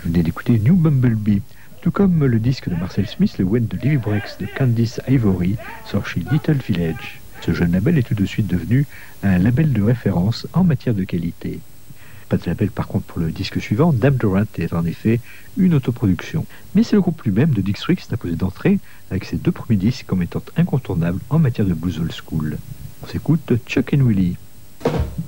Vous venez d'écouter New Bumblebee. Tout comme le disque de Marcel Smith, le When de Livy Breaks de Candice Ivory sort chez Little Village. Ce jeune label est tout de suite devenu un label de référence en matière de qualité. Pas de label par contre pour le disque suivant, Dame Durant est en effet une autoproduction. Mais c'est le groupe lui-même de Dick Street qui s'est imposé d'entrée avec ses 2 premiers disques comme étant incontournables en matière de blues old school. On s'écoute Chuck and Willie.